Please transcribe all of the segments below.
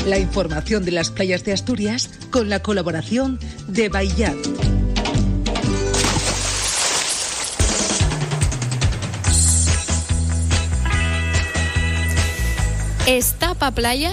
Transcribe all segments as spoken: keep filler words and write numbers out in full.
La información de las playas de Asturias con la colaboración de Baillat. ¿Está pa' playa?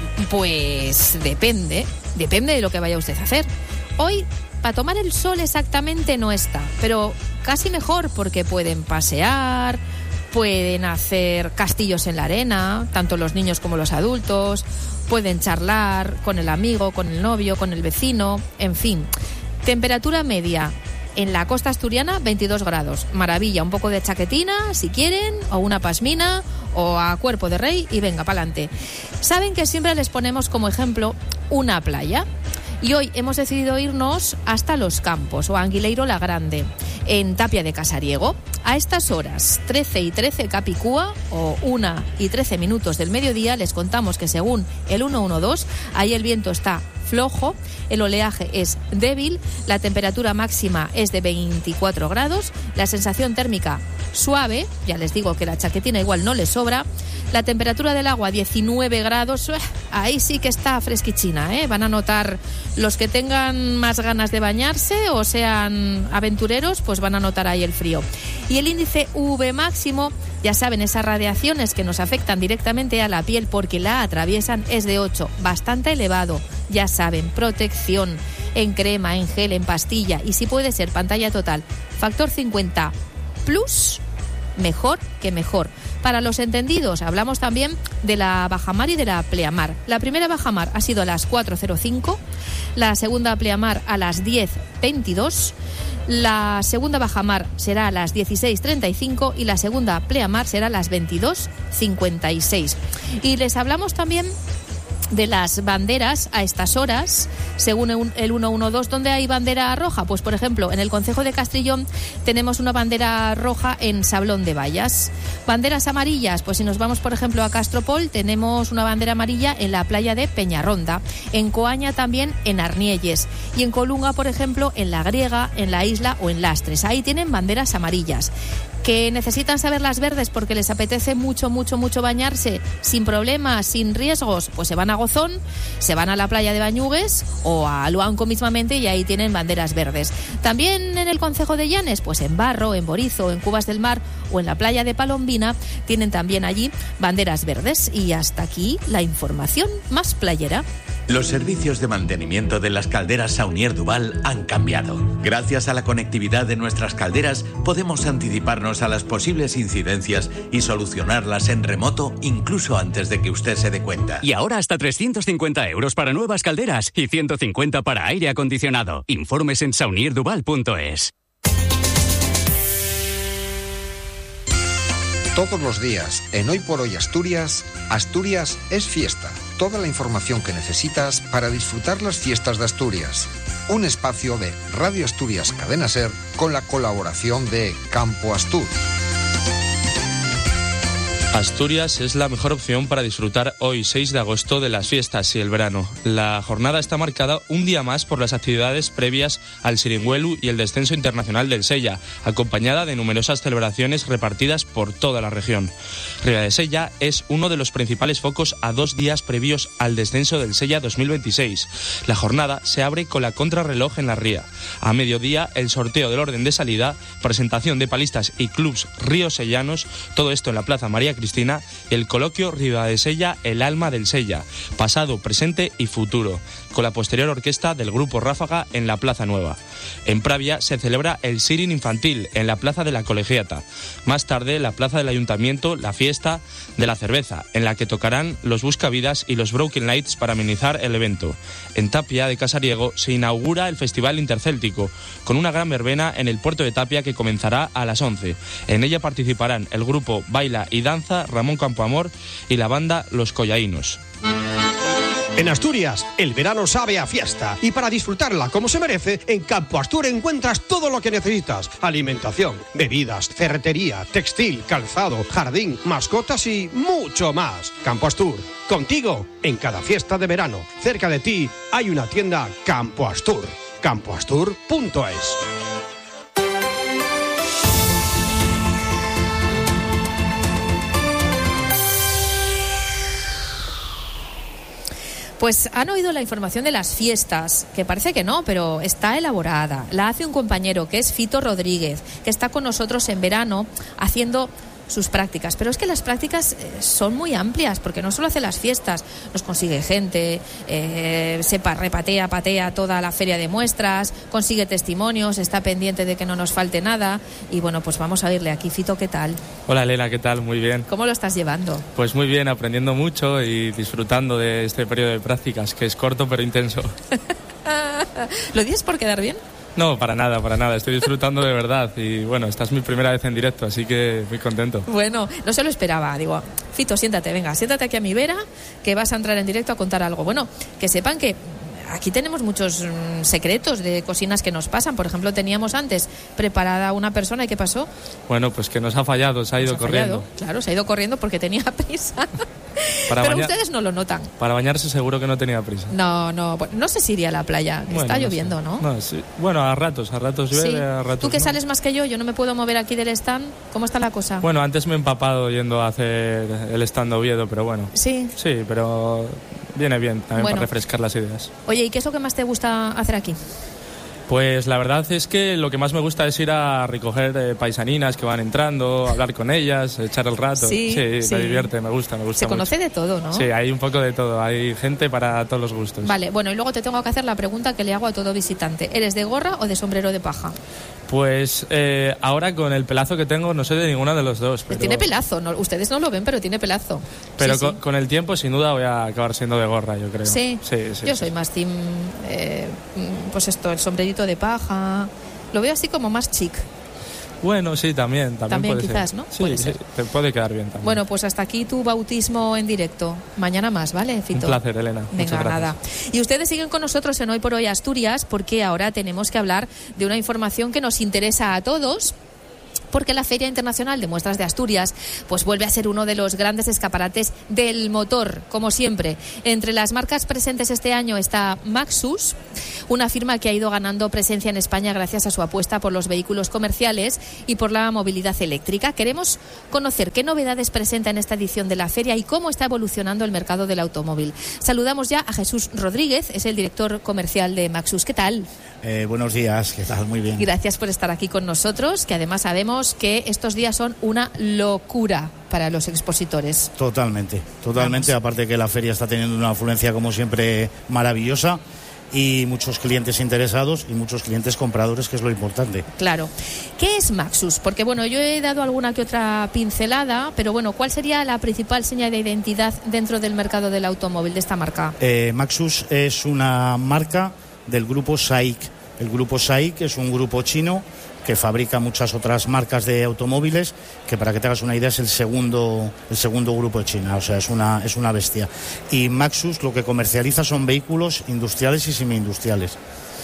Pues depende, depende de lo que vaya usted a hacer. Hoy, para tomar el sol exactamente no está, pero casi mejor porque pueden pasear, pueden hacer castillos en la arena, tanto los niños como los adultos, pueden charlar con el amigo, con el novio, con el vecino, en fin. Temperatura media en la costa asturiana, veintidós grados. Maravilla, un poco de chaquetina, si quieren, o una pasmina, o a cuerpo de rey, y venga, pa'lante. Saben que siempre les ponemos como ejemplo una playa. Y hoy hemos decidido irnos hasta Los Campos, o a Anguileiro la Grande, en Tapia de Casariego. A estas horas, trece y trece Capicúa, o una y trece minutos del mediodía, les contamos que según el ciento doce, ahí el viento está flojo, el oleaje es débil, la temperatura máxima es de veinticuatro grados, la sensación térmica suave, ya les digo que la chaquetina igual no les sobra, la temperatura del agua diecinueve grados, ahí sí que está fresquichina, ¿eh? Van a notar los que tengan más ganas de bañarse o sean aventureros, pues van a notar ahí el frío. Y el índice U V máximo, ya saben, esas radiaciones que nos afectan directamente a la piel porque la atraviesan, es de ocho, bastante elevado. Ya saben, protección en crema, en gel, en pastilla y si puede ser pantalla total. Factor cincuenta plus, mejor que mejor. Para los entendidos, hablamos también de la bajamar y de la pleamar. La primera bajamar ha sido a las cuatro cero cinco, la segunda pleamar a las diez veintidós, la segunda bajamar será a las dieciséis treinta y cinco y la segunda pleamar será a las veintidós cincuenta y seis. Y les hablamos también de las banderas a estas horas, según el ciento doce, ¿dónde hay bandera roja? Pues, por ejemplo, en el concejo de Castrillón tenemos una bandera roja en Sablón de Bayas. Banderas amarillas, pues si nos vamos, por ejemplo, a Castropol, tenemos una bandera amarilla en la playa de Peñarronda, en Coaña también en Arnielles, y en Colunga, por ejemplo, en La Griega, en La Isla o en Lastres. Ahí tienen banderas amarillas. ¿Que necesitan saber las verdes porque les apetece mucho, mucho, mucho bañarse sin problemas, sin riesgos? Pues se van a Gozón, se van a la playa de Bañugues o a Luanco mismamente y ahí tienen banderas verdes. También en el concejo de Llanes, pues en Barro, en Borizo, en Cubas del Mar o en la playa de Palombina tienen también allí banderas verdes. Y hasta aquí la información más playera. Los servicios de mantenimiento de las calderas Saunier Duval han cambiado. Gracias a la conectividad de nuestras calderas, podemos anticiparnos a las posibles incidencias y solucionarlas en remoto incluso antes de que usted se dé cuenta. Y ahora hasta trescientos cincuenta euros para nuevas calderas y ciento cincuenta para aire acondicionado. Informes en saunier duval punto es. Todos los días, en Hoy por Hoy Asturias, Asturias es fiesta. Toda la información que necesitas para disfrutar las fiestas de Asturias. Un espacio de Radio Asturias Cadena Ser con la colaboración de Campo Astur. Asturias es la mejor opción para disfrutar hoy, seis de agosto, de las fiestas y el verano. La jornada está marcada un día más por las actividades previas al Siringüelu y el descenso internacional del Sella, acompañada de numerosas celebraciones repartidas por toda la región. Riva de Sella es uno de los principales focos a dos días previos al descenso del Sella dos mil veintiséis. La jornada se abre con la contrarreloj en la ría. A mediodía, el sorteo del orden de salida, presentación de palistas y clubs riosellanos, todo esto en la Plaza María Cristina, y el coloquio Riva de Sella, el alma del Sella, pasado, presente y futuro, con la posterior orquesta del Grupo Ráfaga en la Plaza Nueva. En Pravia se celebra el Sirin infantil en la Plaza de la Colegiata. Más tarde, en la Plaza del Ayuntamiento, la fiesta de la cerveza, en la que tocarán los Buscavidas y los Broken Lights para amenizar el evento. En Tapia de Casariego se inaugura el Festival Intercéltico, con una gran verbena en el puerto de Tapia que comenzará a las once. En ella participarán el grupo Baila y Danza Ramón Campoamor y la banda Los Collaínos. En Asturias, el verano sabe a fiesta y para disfrutarla como se merece, en Campo Astur encuentras todo lo que necesitas: alimentación, bebidas, ferretería, textil, calzado, jardín, mascotas y mucho más. Campo Astur, contigo en cada fiesta de verano. Cerca de ti hay una tienda Campo Astur, campo astur punto es. Pues han oído la información de las fiestas, que parece que no, pero está elaborada. La hace un compañero que es Fito Rodríguez, que está con nosotros en verano haciendo sus prácticas, pero es que las prácticas eh, son muy amplias, porque no solo hace las fiestas, nos consigue gente, eh, se pa- repatea, patea toda la feria de muestras, consigue testimonios, está pendiente de que no nos falte nada, y bueno, pues vamos a oírle aquí. Fito, ¿qué tal? Hola Elena, ¿qué tal? Muy bien. ¿Cómo lo estás llevando? Pues muy bien, aprendiendo mucho y disfrutando de este periodo de prácticas, que es corto pero intenso. ¿Lo dices por quedar bien? No, para nada, para nada. Estoy disfrutando de verdad y bueno, esta es mi primera vez en directo, así que muy contento. Bueno, no se lo esperaba. Digo, Fito, siéntate, venga, siéntate aquí a mi vera, que vas a entrar en directo a contar algo. Bueno, que sepan que aquí tenemos muchos mmm, secretos de cocinas que nos pasan. Por ejemplo, teníamos antes preparada una persona y ¿qué pasó? Bueno, pues que nos ha fallado, se ha ido nos ha corriendo. Fallado. Claro, se ha ido corriendo porque tenía prisa. Para Pero bañar... ustedes no lo notan. Para bañarse seguro que no tenía prisa. No, no, no sé si iría a la playa. Bueno, está lloviendo, no, sé. ¿no? no sí. Bueno, a ratos, a ratos llueve, sí. a ratos Tú que no. sales más que yo, yo no me puedo mover aquí del stand. ¿Cómo está la cosa? Bueno, antes me he empapado yendo a hacer el stand de Oviedo, pero bueno. Sí. Sí, pero viene bien también bueno. para refrescar las ideas. Oye, ¿y qué es lo que más te gusta hacer aquí? Pues la verdad es que lo que más me gusta es ir a recoger eh, paisaninas que van entrando, hablar con ellas, echar el rato. Sí, sí, sí. me divierte, me gusta, me gusta Se conoce mucho. de todo, ¿no? Sí, hay un poco de todo, hay gente para todos los gustos. Vale, bueno, y luego te tengo que hacer la pregunta que le hago a todo visitante. ¿Eres de gorra o de sombrero de paja? Pues eh, ahora con el pelazo que tengo no sé de ninguna de los dos. Pero... Tiene pelazo, no, ustedes no lo ven, pero tiene pelazo. Pero sí, con, sí. con el tiempo sin duda voy a acabar siendo de gorra, yo creo. Sí, sí, sí yo sí. soy más team, eh, pues esto, el sombrerito de paja. Lo veo así como más chic. Bueno, sí, también. También, también puede quizás, ser. ¿no? Sí, puede sí, ser. te puede quedar bien también. Bueno, pues hasta aquí tu bautismo en directo. Mañana más, ¿vale, Fito? Un placer, Elena. Venga, nada. Y ustedes siguen con nosotros en Hoy por Hoy Asturias, porque ahora tenemos que hablar de una información que nos interesa a todos, porque la Feria Internacional de Muestras de Asturias pues vuelve a ser uno de los grandes escaparates del motor, como siempre. Entre las marcas presentes este año está Maxus, una firma que ha ido ganando presencia en España gracias a su apuesta por los vehículos comerciales y por la movilidad eléctrica. Queremos conocer qué novedades presenta en esta edición de la feria y cómo está evolucionando el mercado del automóvil. Saludamos ya a Jesús Rodríguez, es el director comercial de Maxus. ¿Qué tal? Eh, buenos días, ¿qué tal? Muy bien. Gracias por estar aquí con nosotros, que además sabemos que estos días son una locura para los expositores. Totalmente, totalmente. Vamos. Aparte que la feria está teniendo una afluencia como siempre maravillosa y muchos clientes interesados y muchos clientes compradores, que es lo importante. Claro. ¿Qué es Maxus? Porque bueno, yo he dado alguna que otra pincelada, pero bueno, ¿cuál sería la principal señal de identidad dentro del mercado del automóvil de esta marca? Eh, Maxus es una marca del grupo SAIC. El grupo SAIC es un grupo chino que fabrica muchas otras marcas de automóviles, que para que te hagas una idea es el segundo el segundo grupo de China, o sea, es una es una bestia. Y Maxus lo que comercializa son vehículos industriales y semi-industriales.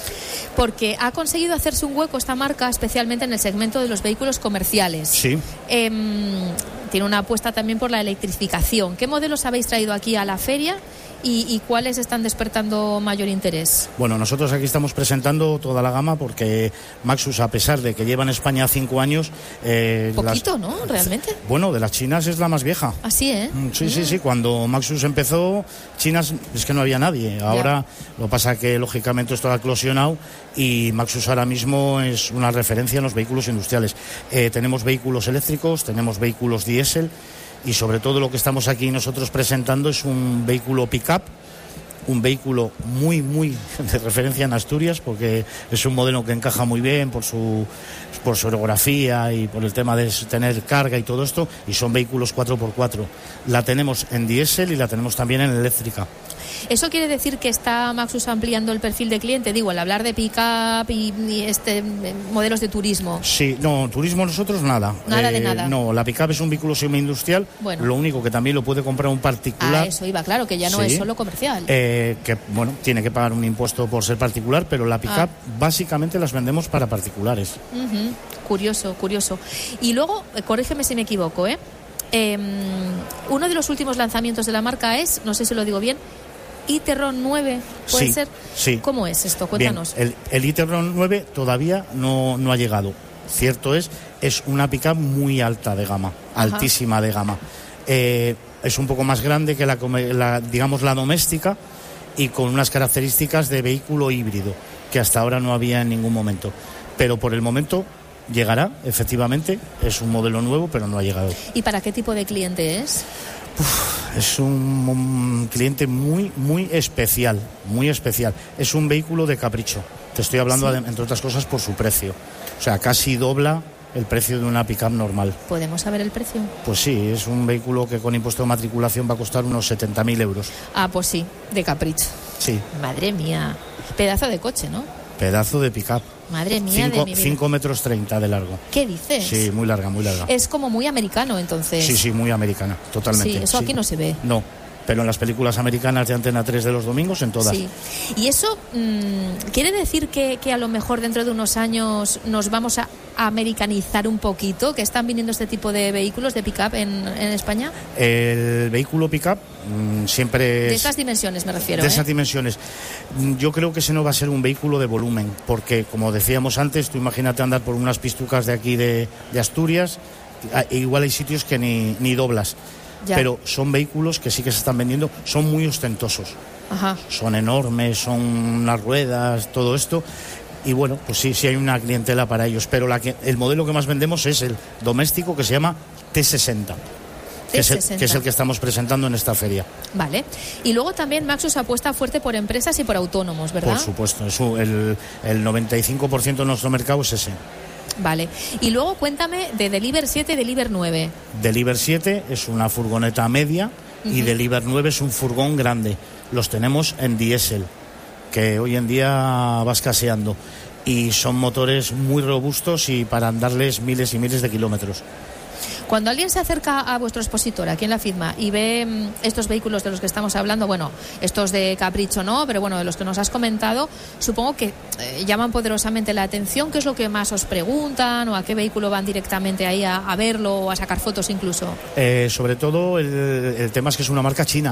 Porque ha conseguido hacerse un hueco esta marca, especialmente en el segmento de los vehículos comerciales. Sí. Eh, tiene una apuesta también por la electrificación. ¿Qué modelos habéis traído aquí a la feria? ¿Y, ¿Y cuáles están despertando mayor interés? Bueno, nosotros aquí estamos presentando toda la gama porque Maxus, a pesar de que lleva en España cinco años... Eh, Poquito, las, ¿no? ¿Realmente? Bueno, de las chinas es la más vieja. Así, ¿eh? Sí, mm. sí, sí. Cuando Maxus empezó, chinas es que no había nadie. Ahora ya. Lo que pasa es que, lógicamente, esto ha eclosionado y Maxus ahora mismo es una referencia en los vehículos industriales. Eh, tenemos vehículos eléctricos, tenemos vehículos diésel, y sobre todo lo que estamos aquí nosotros presentando es un vehículo pick-up, un vehículo muy, muy de referencia en Asturias, porque es un modelo que encaja muy bien por su, por su orografía y por el tema de tener carga y todo esto, y son vehículos cuatro por cuatro. La tenemos en diésel y la tenemos también en eléctrica. ¿Eso quiere decir que está Maxus ampliando el perfil de cliente? Digo, al hablar de pick-up y, y este, modelos de turismo. Sí, no, turismo nosotros nada. Nada eh, de nada. No, la pick-up es un vehículo semi-industrial, bueno. Lo único que también lo puede comprar un particular. Ah, eso iba, claro, que ya no sí. es solo comercial. Eh, que, bueno, tiene que pagar un impuesto por ser particular, pero la pick-up ah. básicamente las vendemos para particulares. Uh-huh. Curioso, curioso. Y luego, corrígeme si me equivoco, ¿eh? Eh, uno de los últimos lanzamientos de la marca es, no sé si lo digo bien, e-tron nueve, ¿puede sí, ser? Sí. ¿Cómo es esto? Cuéntanos. Bien, el, el e-tron nueve todavía no, no ha llegado. Cierto es, es una pick-up muy alta de gama, Ajá. altísima de gama. Eh, es un poco más grande que la, la, digamos, la doméstica, y con unas características de vehículo híbrido, que hasta ahora no había en ningún momento. Pero por el momento llegará, efectivamente, es un modelo nuevo, pero no ha llegado. ¿Y para qué tipo de cliente es? Uf, es un, un cliente muy, muy especial, muy especial. Es un vehículo de capricho. Te estoy hablando, ¿sí?, de, entre otras cosas, por su precio. O sea, casi dobla el precio de una pick-up normal. ¿Podemos saber el precio? Pues sí, es un vehículo que con impuesto de matriculación va a costar unos setenta mil euros. Ah, pues sí, de capricho. Sí. Madre mía, pedazo de coche, ¿no? Pedazo de pick-up. Madre mía, cinco, de mi vida. cinco metros treinta de largo. ¿Qué dices? Sí, muy larga, muy larga. Es como muy americano, entonces. Sí, sí, muy americana, totalmente. Sí, eso sí. aquí no se ve. No, pero en las películas americanas de Antena tres de los domingos, en todas. Sí. ¿Y eso mmm, quiere decir que, que a lo mejor dentro de unos años nos vamos a americanizar un poquito, que están viniendo este tipo de vehículos de pick-up en, en España? El vehículo pick-up mmm, siempre es... De estas dimensiones me refiero. De ¿eh? esas dimensiones. Yo creo que ese no va a ser un vehículo de volumen, porque como decíamos antes, tú imagínate andar por unas pistucas de aquí de, de Asturias, igual hay sitios que ni, ni doblas. Ya. Pero son vehículos que sí que se están vendiendo, son muy ostentosos. Ajá. Son enormes, son unas ruedas, todo esto. Y bueno, pues sí, sí hay una clientela para ellos. Pero la que, el modelo que más vendemos es el doméstico, que se llama T sesenta. Que es, el, que es el que estamos presentando en esta feria. Vale. Y luego también Maxus apuesta fuerte por empresas y por autónomos, ¿verdad? Por supuesto. Eso, el, el noventa y cinco por ciento de nuestro mercado es ese. Vale. Y luego cuéntame de Deliver siete y Deliver nueve. Deliver siete es una furgoneta media, uh-huh, y Deliver nueve es un furgón grande. Los tenemos en diésel, que hoy en día va escaseando. Y son motores muy robustos y para andarles miles y miles de kilómetros. Cuando alguien se acerca a vuestro expositor aquí en la firma y ve mmm, estos vehículos de los que estamos hablando, bueno, estos de capricho no, pero bueno, de los que nos has comentado, supongo que eh, llaman poderosamente la atención. ¿Qué es lo que más os preguntan o a qué vehículo van directamente ahí a, a verlo o a sacar fotos incluso? Eh, sobre todo el, el tema es que es una marca china.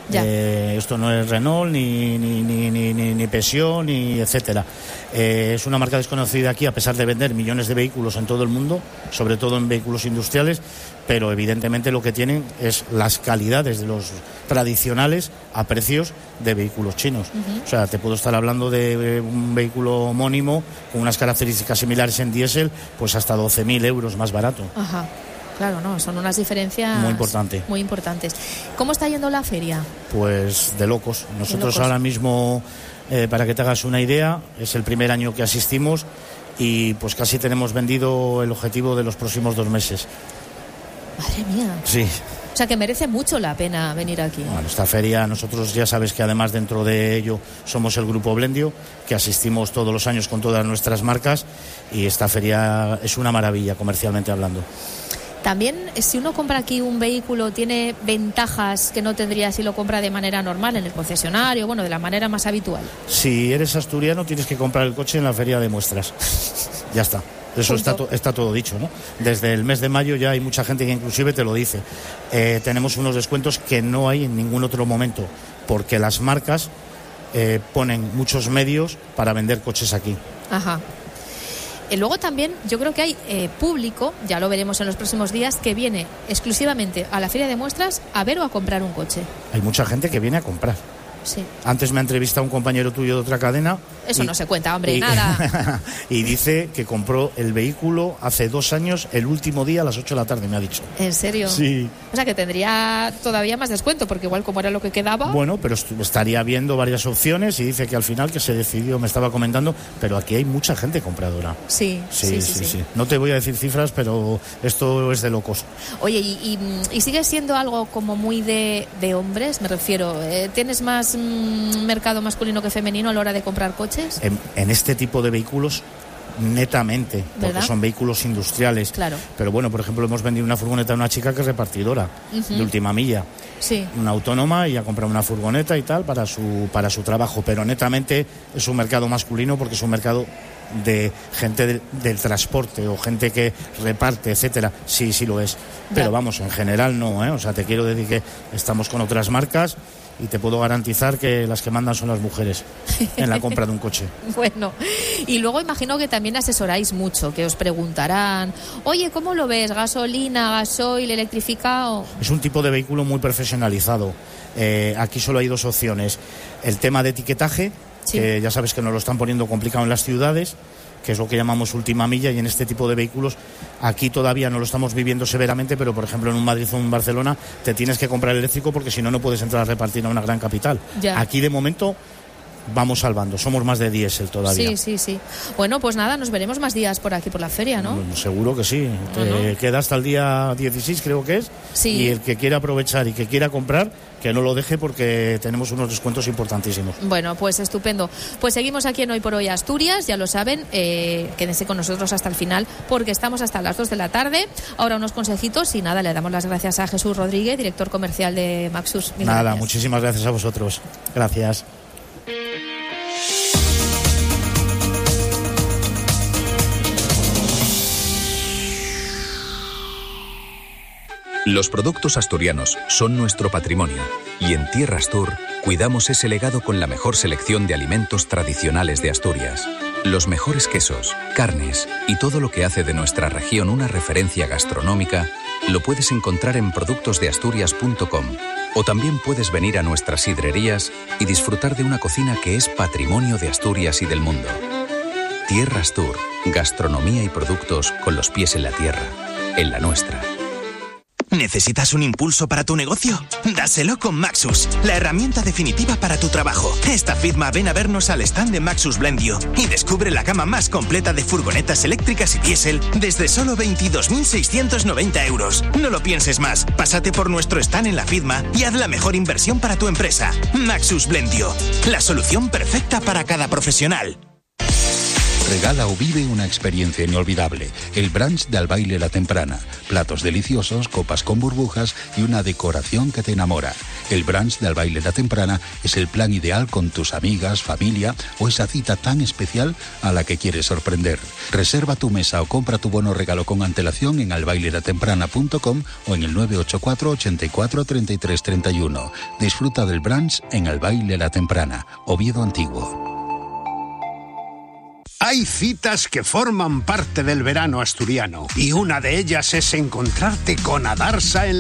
Eh, esto no es Renault ni ni ni ni, ni, ni Peugeot ni etcétera. Eh, es una marca desconocida aquí, a pesar de vender millones de vehículos en todo el mundo, sobre todo en vehículos industriales, pero evidentemente lo que tienen es las calidades de los tradicionales a precios de vehículos chinos. Uh-huh. O sea, te puedo estar hablando de un vehículo homónimo con unas características similares en diésel, pues hasta doce mil euros más barato. Ajá. Claro, no, son unas diferencias muy importante. Muy importantes. ¿Cómo está yendo la feria? Pues de locos. Nosotros de locos. Ahora mismo, eh, para que te hagas una idea, es el primer año que asistimos y pues casi tenemos vendido el objetivo de los próximos dos meses. Madre mía. Sí. O sea que merece mucho la pena venir aquí. Bueno, esta feria, nosotros ya sabes que además dentro de ello somos el Grupo Blendio, que asistimos todos los años con todas nuestras marcas y esta feria es una maravilla comercialmente hablando. También, si uno compra aquí un vehículo, tiene ventajas que no tendría si lo compra de manera normal en el concesionario, bueno, de la manera más habitual. Si eres asturiano, tienes que comprar el coche en la feria de muestras. Ya está. Eso está, to- está todo dicho, ¿no? Desde el mes de mayo ya hay mucha gente que inclusive te lo dice. Eh, tenemos unos descuentos que no hay en ningún otro momento, porque las marcas eh, ponen muchos medios para vender coches aquí. Ajá. Y luego también yo creo que hay eh, público, ya lo veremos en los próximos días, que viene exclusivamente a la feria de muestras a ver o a comprar un coche. Hay mucha gente que viene a comprar. Sí. Antes me ha entrevistado un compañero tuyo de otra cadena. Eso y, no se cuenta, hombre, y, nada. Y dice que compró el vehículo hace dos años, el último día a las ocho de la tarde, me ha dicho. ¿En serio? Sí. O sea que tendría todavía más descuento, porque igual como era lo que quedaba... Bueno, pero est- estaría viendo varias opciones y dice que al final que se decidió, me estaba comentando, pero aquí hay mucha gente compradora. Sí, Sí, sí, sí, sí. sí. sí. No te voy a decir cifras, pero esto es de locos. Oye, y, y, y sigue siendo algo como muy de, de hombres, me refiero. Eh, ¿Tienes más mmm, mercado masculino que femenino a la hora de comprar coches? En, en este tipo de vehículos, netamente, porque ¿verdad? son vehículos industriales. Claro. Pero bueno, por ejemplo, hemos vendido una furgoneta a una chica que es repartidora, uh-huh, de última milla. Sí. Una autónoma y ha comprado una furgoneta y tal para su, para su trabajo. Pero netamente es un mercado masculino porque es un mercado de gente de, del transporte o gente que reparte, etcétera. Sí, sí lo es. Pero vamos, en general no, ¿eh? O sea, te quiero decir que estamos con otras marcas y te puedo garantizar que las que mandan son las mujeres en la compra de un coche. Bueno, y luego imagino que también asesoráis mucho, que os preguntarán, oye, ¿cómo lo ves? ¿Gasolina, gasoil, electrificado? Es un tipo de vehículo muy profesionalizado. Eh, aquí solo hay dos opciones. El tema de etiquetaje, sí. que ya sabes que nos lo están poniendo complicado en las ciudades, que es lo que llamamos última milla, y en este tipo de vehículos aquí todavía no lo estamos viviendo severamente, pero por ejemplo en un Madrid o un Barcelona te tienes que comprar eléctrico porque si no, no puedes entrar a repartir a una gran capital. Ya. Aquí de momento vamos salvando, somos más de diésel todavía. Sí, sí, sí. Bueno, pues nada, nos veremos más días por aquí por la feria, ¿no? Bueno, seguro que sí. Te uh-huh. queda hasta el día dieciséis, creo que es. Sí. Y el que quiera aprovechar y que quiera comprar, que no lo deje porque tenemos unos descuentos importantísimos. Bueno, pues estupendo. Pues seguimos aquí en Hoy por Hoy Asturias, ya lo saben, eh, quédense con nosotros hasta el final porque estamos hasta las dos de la tarde. Ahora unos consejitos y nada, le damos las gracias a Jesús Rodríguez, director comercial de Maxus. Mil nada, gracias. Muchísimas gracias a vosotros. Gracias. Los productos asturianos son nuestro patrimonio y en Tierra Astur cuidamos ese legado con la mejor selección de alimentos tradicionales de Asturias. Los mejores quesos, carnes y todo lo que hace de nuestra región una referencia gastronómica lo puedes encontrar en productos de asturias punto com o también puedes venir a nuestras sidrerías y disfrutar de una cocina que es patrimonio de Asturias y del mundo. Tierra Astur, gastronomía y productos con los pies en la tierra, en la nuestra. ¿Necesitas un impulso para tu negocio? Dáselo con Maxus, la herramienta definitiva para tu trabajo. Esta firma ven a vernos al stand de Maxus Blendio y descubre la gama más completa de furgonetas eléctricas y diésel desde solo veintidós mil seiscientos noventa euros. No lo pienses más, pásate por nuestro stand en la firma y haz la mejor inversión para tu empresa. Maxus Blendio, la solución perfecta para cada profesional. Regala o vive una experiencia inolvidable. El brunch de Albaile La Temprana. Platos deliciosos, copas con burbujas y una decoración que te enamora. El brunch de Albaile La Temprana es el plan ideal con tus amigas, familia o esa cita tan especial a la que quieres sorprender. Reserva tu mesa o compra tu bono regalo con antelación en albailelatemprana punto com o en el nueve ocho cuatro, ochenta y cuatro, treinta y tres, treinta y uno. Disfruta del brunch en Albaile La Temprana, Oviedo Antiguo. Hay citas que forman parte del verano asturiano y una de ellas es encontrarte con Adarsa en